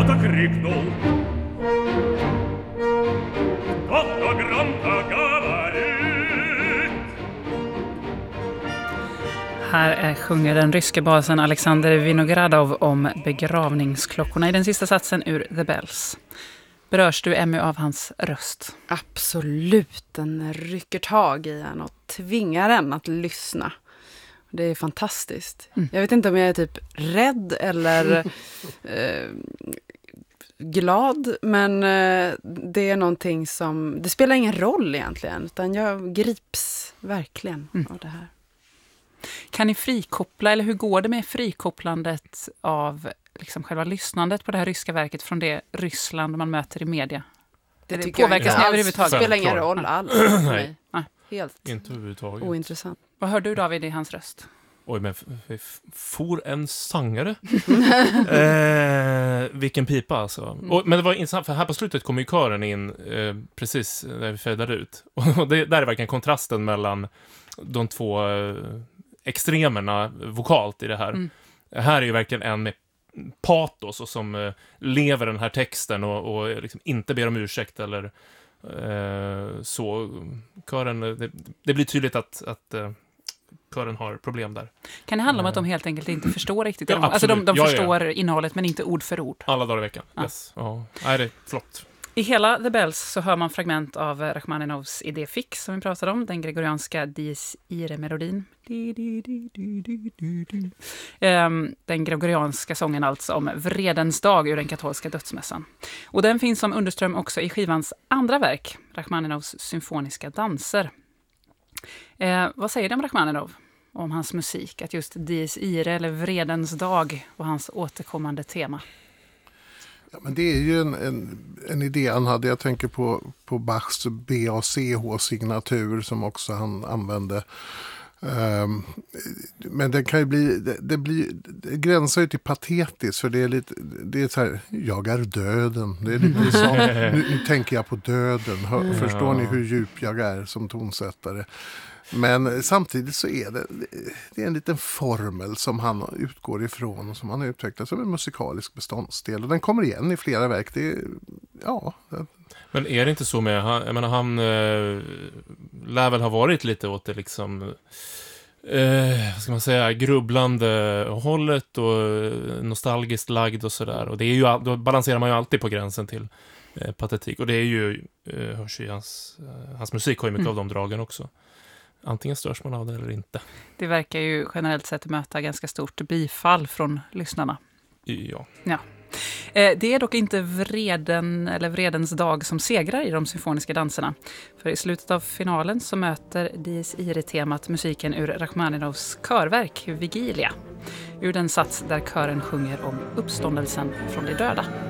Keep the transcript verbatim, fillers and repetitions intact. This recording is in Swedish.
кто-то крикнул. Кто-то громко говорит. Här är, sjunger den ryske basen Alexander Vinogradov om begravningsklockorna i den sista satsen ur The Bells. Berörs du, Emmy, av hans röst? Absolut, den rycker tag i en och tvingar en att lyssna. Det är fantastiskt. Mm. Jag vet inte om jag är typ rädd eller eh, glad, men eh, det är någonting som, det spelar ingen roll egentligen, utan jag grips verkligen mm. av det här. Kan ni frikoppla, eller hur går det med frikopplandet av liksom själva lyssnandet på det här ryska verket från det Ryssland man möter i media? Det, det påverkas ni överhuvudtaget? Det spelar ingen roll alls för mig. Nej. Helt inte överhuvudtaget. Ointressant. Vad hör du, David, i hans röst? Oj, men f- f- for en sångare? eh, vilken pipa alltså. Mm. Och, men det var intressant, för här på slutet kom ju kören in eh, precis när vi fejdade ut. Och det, där är verkligen kontrasten mellan de två eh, extremerna vokalt i det här. Mm. Här är ju verkligen en med patos och som eh, lever den här texten och, och liksom inte ber om ursäkt eller eh, så. Kören, det, det blir tydligt att, att eh, kören har problem där. Kan det handla om att de helt enkelt inte förstår riktigt? Ja, alltså de, de ja, förstår ja. innehållet men inte ord för ord. Alla dagar i veckan, ja. yes. Ja. Nej, det är flott. I hela The Bells så hör man fragment av Rachmaninovs idé fix som vi pratade om, den gregorianska Dies Irae-melodin. Um, den gregorianska sången alltså om vredens dag ur den katolska dödsmässan. Och den finns som underström också i skivans andra verk, Rachmaninovs symfoniska danser. Uh, vad säger du om Rachmaninov? Om hans musik, att just Dies Irae eller vredens dag var hans återkommande tema. Ja, men det är ju en, en, en idé han hade. Jag tänker på, på Bachs B A C H-signatur som också han använde. Um, men det kan ju bli, det, det blir, det gränsar ju till patetiskt, för det är lite, det är så här, jag är döden. Det är lite så, nu, nu tänker jag på döden. Hör, ja. Förstår ni hur djup jag är som tonsättare? Men samtidigt så är det, det är en liten formel som han utgår ifrån och som han har utvecklat som en musikalisk beståndsdel. Och den kommer igen i flera verk. Det är, ja. Men är det inte så med, han, jag menar, han eh, lär väl ha varit lite åt det liksom, eh, vad ska man säga, grubblande hållet och nostalgiskt lagd och sådär. Och det är ju, då balanserar man ju alltid på gränsen till eh, patetik. Och det är ju, eh, hörs ju hans, eh, hans musik har ju mycket mm. av de dragen också. Antingen störs man av det eller inte. Det verkar ju generellt sett möta ganska stort bifall från lyssnarna. Ja. Ja. Det är dock inte vreden eller vredens dag som segrar i de symfoniska danserna. För i slutet av finalen så möter Dies Irae-temat musiken ur Rachmaninovs körverk Vigilia. Ur den sats där kören sjunger om uppståndelsen från de döda.